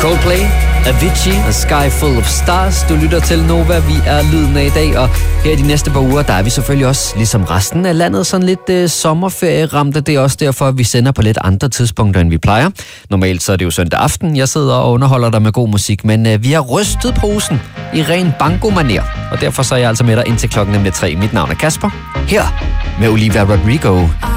Coldplay, Avicii og Sky Full of Stars. Du lytter til Nova, vi er lyden af i dag, og her de næste par uger, der er vi selvfølgelig også, ligesom resten af landet, sådan lidt sommerferie-ramte. Det er også derfor, at vi sender på lidt andre tidspunkter, end vi plejer. Normalt så er det jo søndag aften, jeg sidder og underholder dig med god musik, men vi har rystet posen i ren banko-manér, og derfor så er jeg altså med dig indtil klokken 3. Mit navn er Kasper, her med Olivia Rodrigo.